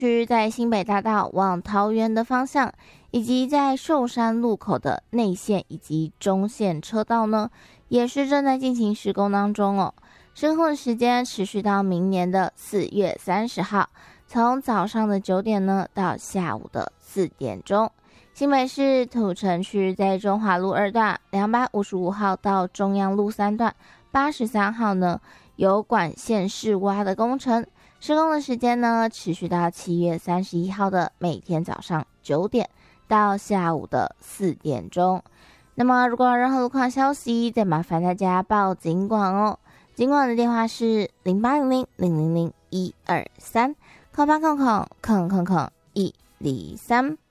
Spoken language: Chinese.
区在新北大道往桃园的方向，以及在寿山路口的内线以及中线车道呢，也是正在进行施工当中哦。施工的时间持续到明年的4月30号，从早上的9点呢到下午的4点钟。新北市土城区在中华路2段255号到中央路3段83号呢，有管线室挖的工程，施工的时间呢持续到7月31号的每天早上9点到下午的4点钟。那么如果有任何路况消息，再麻烦大家报警管哦。警管的电话是0800000123，0800000123。